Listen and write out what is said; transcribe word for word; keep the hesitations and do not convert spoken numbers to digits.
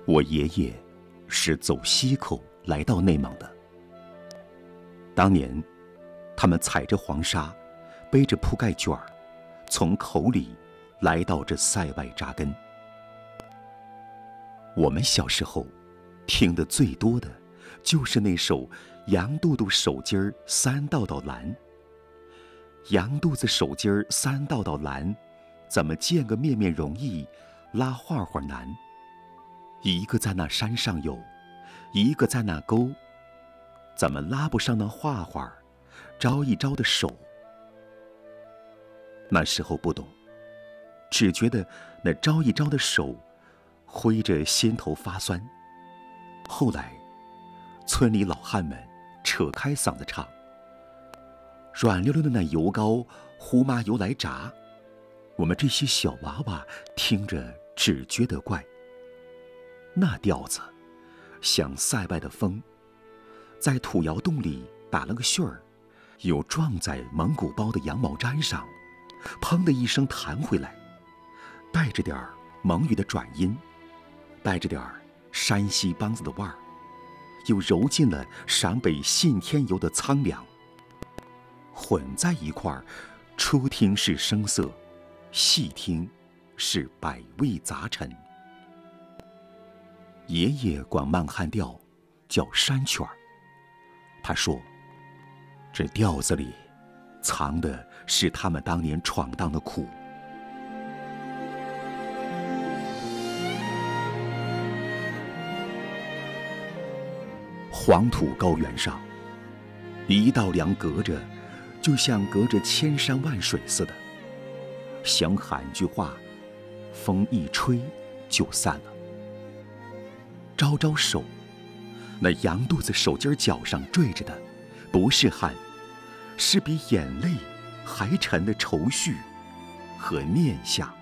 我爷爷是走西口来到内蒙的。当年，他们踩着黄沙，背着铺盖卷儿，从口里来到这塞外扎根。我们小时候听得最多的，就是那首《羊肚肚手巾儿三道道蓝》。羊肚子手巾儿三道道蓝，怎么见个面面容易，拉画画难？一个在那山上有，一个在那沟，怎么拉不上那画画，招一招的手？那时候不懂，只觉得那招一招的手挥着心头发酸。后来，村里老汉们扯开嗓子唱：软溜溜的那油糕，胡麻油来炸。我们这些小娃娃听着只觉得怪。那调子，像塞外的风，在土窑洞里打了个旋儿，又撞在蒙古包的羊毛毡上，砰的一声弹回来，带着点儿蒙语的转音，带着点儿山西梆子的味儿，又揉进了陕北信天油的苍凉，混在一块儿，初听是声色，细听是百味杂陈。爷爷管慢汉调叫山曲儿，他说这调子里藏的是他们当年闯荡的苦。黄土高原上，一道梁隔着，就像隔着千山万水似的。想喊句话，风一吹就散了。招招手，那羊肚子手巾脚上缀着的，不是汗，是比眼泪还沉的愁绪和念想。